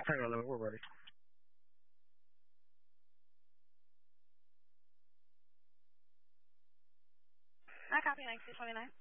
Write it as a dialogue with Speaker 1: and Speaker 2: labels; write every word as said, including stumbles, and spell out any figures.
Speaker 1: Hang on, we're ready.
Speaker 2: I copy nine two twenty-nine.